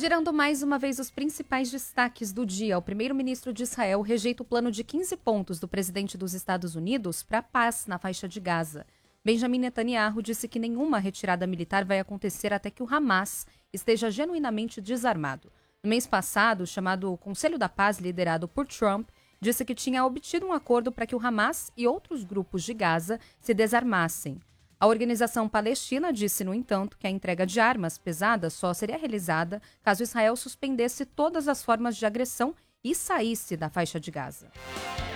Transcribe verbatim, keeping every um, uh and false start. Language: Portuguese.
Girando mais uma vez os principais destaques do dia, o primeiro-ministro de Israel rejeita o plano de quinze pontos do presidente dos Estados Unidos para a paz na faixa de Gaza. Benjamin Netanyahu disse que nenhuma retirada militar vai acontecer até que o Hamas esteja genuinamente desarmado. No mês passado, o chamado Conselho da Paz, liderado por Trump, disse que tinha obtido um acordo para que o Hamas e outros grupos de Gaza se desarmassem. A organização palestina disse, no entanto, que a entrega de armas pesadas só seria realizada caso Israel suspendesse todas as formas de agressão e saísse da faixa de Gaza.